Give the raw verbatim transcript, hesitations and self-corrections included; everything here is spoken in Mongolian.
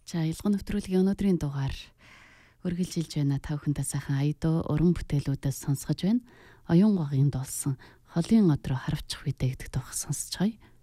За ялгаа нэвтрүүлгийн өнөөдрийн дугаар үргэлжилж байна. Та бүхэндээ сайхан аяда уран бүтээлүүдээс сонсгож байна. Оюун гогийн дуулсан холын од руу харавчих үедээ гэдэг тухай сонсцгоё.